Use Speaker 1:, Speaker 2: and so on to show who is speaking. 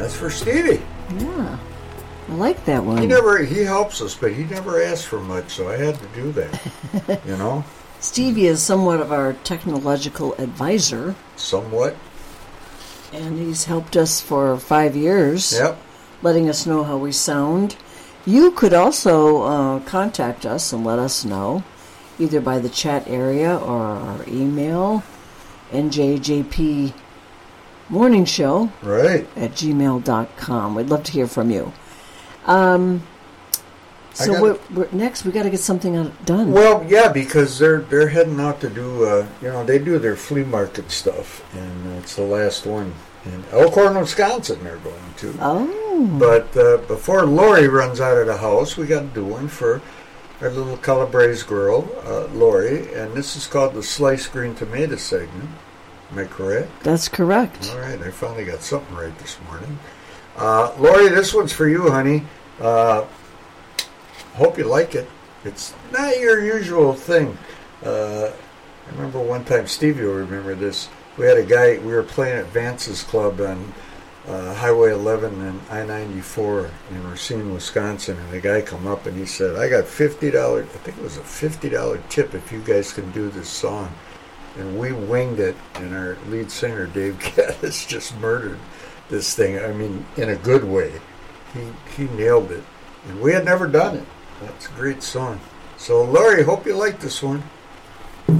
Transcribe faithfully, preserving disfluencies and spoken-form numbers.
Speaker 1: That's for Stevie.
Speaker 2: Yeah. I like that one.
Speaker 1: He never, he helps us, but he never asked for much, so I had to do that, you know?
Speaker 2: Stevie is somewhat of our technological advisor.
Speaker 1: Somewhat.
Speaker 2: And he's helped us for five years.
Speaker 1: Yep.
Speaker 2: Letting us know how we sound. You could also uh, contact us and let us know, either by the chat area or our email, N J J P Morning Show
Speaker 1: right.
Speaker 2: at gmail dot com. We'd love to hear from you. Um, so
Speaker 1: gotta,
Speaker 2: we're, we're, next, we got to get something done.
Speaker 1: Well, yeah, because they're they're heading out to do, uh, you know, they do their flea market stuff, and it's the last one in Elkhorn, Wisconsin. They're going to.
Speaker 2: Oh.
Speaker 1: But uh, before Lori runs out of the house, we got to do one for our little Calabrese girl, uh, Lori, and this is called the Sliced Green Tomato segment. Am I correct?
Speaker 2: That's correct.
Speaker 1: All right, I finally got something right this morning. Uh, Lori, this one's for you, honey. Uh, hope you like it. It's not your usual thing. Uh, I remember one time, Stevie will remember this. We had a guy, we were playing at Vance's Club on uh, Highway eleven and I ninety-four in Racine, Wisconsin, and a guy come up and he said, I got fifty dollars, I think it was a fifty dollars tip if you guys can do this song. And we winged it, and our lead singer, Dave Gaddis, just murdered this thing. I mean, in a good way. He he nailed it. And we had never done it. That's a great song. So, Lori, hope you like this one.